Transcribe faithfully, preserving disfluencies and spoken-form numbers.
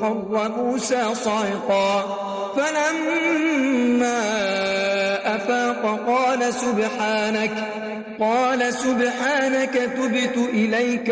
وخر موسى صعقا فلما أفاق قال سبحانك قال سبحانك تبت إليك